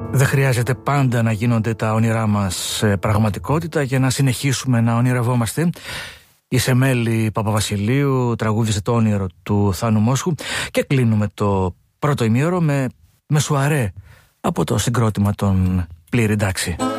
Δεν χρειάζεται πάντα να γίνονται τα όνειρά μας πραγματικότητα για να συνεχίσουμε να ονειρευόμαστε. Η Σεμέλη Παπαβασιλείου τραγούδισε το όνειρο του Θάνου Μόσχου και κλείνουμε το πρώτο ημίωρο με σουαρέ από το συγκρότημα των Πλήρη Εντάξει.